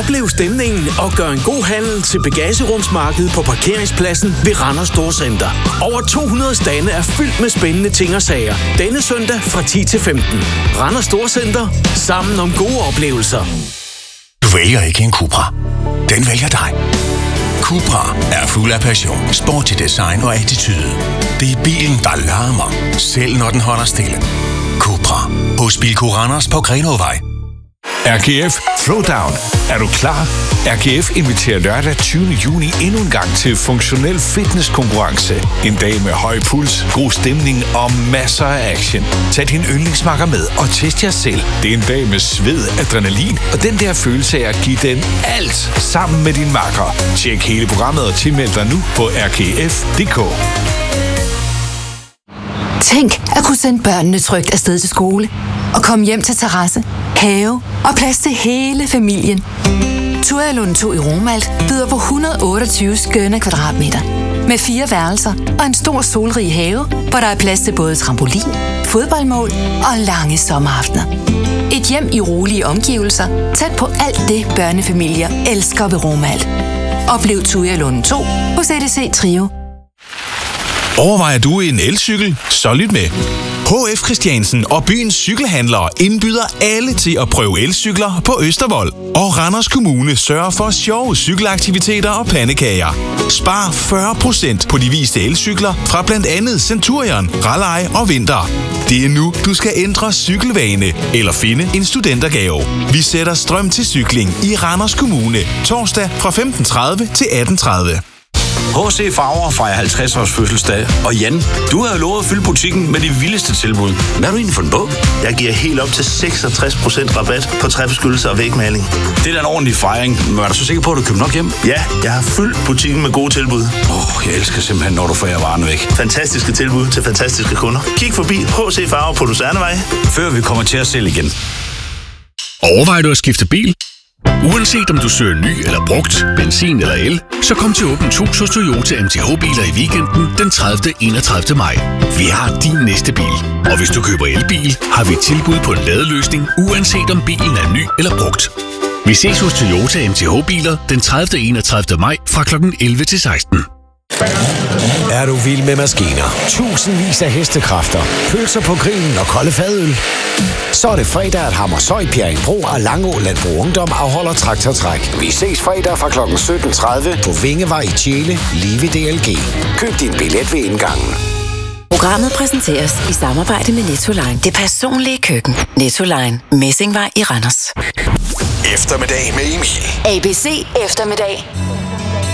Oplev stemningen og gør en god handel til bagagerumsmarkedet på parkeringspladsen ved Randers Storcenter. Over 200 stande er fyldt med spændende ting og sager. Denne søndag fra 10 til 15. Randers Storcenter. Sammen om gode oplevelser. Du vælger ikke en Cupra. Den vælger dig. Cupra er fuld af passion, sporty design og attitude. Det er bilen, der larmer, selv når den holder stille. Cupra. Hos Bilco Randers på Grenåvej. RGF Throwdown. Er du klar? RGF inviterer lørdag 20. juni endnu en gang til funktionel fitnesskonkurrence. En dag med høj puls, god stemning og masser af action. Tag din yndlingsmakker med og test jer selv. Det er en dag med sved, adrenalin og den der følelse af at give den alt sammen med din makker. Tjek hele programmet og tilmeld dig nu på rgf.dk. Tænk at kunne sende børnene trygt afsted til skole og komme hjem til terrasse, have og plads til hele familien. Tualund 2 i Romalt byder på 128 skønne kvadratmeter med 4 værelser og en stor solrig have, hvor der er plads til både trampolin, fodboldmål og lange sommeraftener. Et hjem i rolige omgivelser, tæt på alt det børnefamilier elsker ved Romalt. Oplev Tualund 2 hos EDC Trio. Overvejer du en elcykel? Så lyt med. HF Christiansen og byens cykelhandlere indbyder alle til at prøve elcykler på Østervold. Og Randers Kommune sørger for sjove cykelaktiviteter og pandekager. Spar 40% på de viste elcykler fra blandt andet Centurion, Raleigh og Vinter. Det er nu, du skal ændre cykelvane eller finde en studentergave. Vi sætter strøm til cykling i Randers Kommune torsdag fra 15:30 til 18:30. H.C. Favre fejrer 50 års fødselsdag. Og Jan, du har jo lovet at fylde butikken med de vildeste tilbud. Hvad har du egentlig fundet på? Jeg giver helt op til 66% rabat på træbeskyttelse og vægmaling. Det er da en ordentlig fejring. Men er du så sikker på, at du køber nok hjem? Ja, jeg har fyldt butikken med gode tilbud. Jeg elsker simpelthen, når du får varerne væk. Fantastiske tilbud til fantastiske kunder. Kig forbi H.C. Favre på Lucernevej, før vi kommer til at sælge igen. Overvejer du at skifte bil? Uanset om du søger ny eller brugt, benzin eller el, så kom til Åbent Hus hos Toyota MTH-biler i weekenden den 30. 31. maj. Vi har din næste bil. Og hvis du køber elbil, har vi et tilbud på en ladeløsning, uanset om bilen er ny eller brugt. Vi ses hos Toyota MTH-biler den 30. 31. maj fra kl. 11 til 16. Er du vild med maskiner? Tusindvis af hestekræfter, pølser på grillen og kolde fadøl? Så er det fredag, at Hammershøj, Bjerringbro og Langå Landbrug Ungdom afholder traktortræk. Vi ses fredag fra kl. 17:30 på Vingevej i Tjele, lige ved DLG. Køb din billet ved indgangen. Programmet præsenteres i samarbejde med Nettoline. Det personlige køkken. Nettoline. Messingvej i Randers. Eftermiddag med Emil. ABC Eftermiddag.